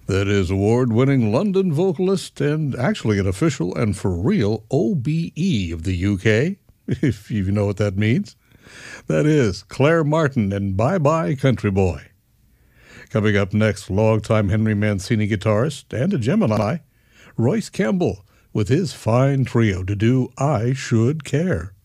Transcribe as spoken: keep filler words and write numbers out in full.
That is award-winning London vocalist and actually an official and for real O B E of the U K, if you know what that means. That is Claire Martin and Bye Bye Country Boy. Coming up next, longtime Henry Mancini guitarist and a Gemini, Royce Campbell, with his fine trio to do I Should Care.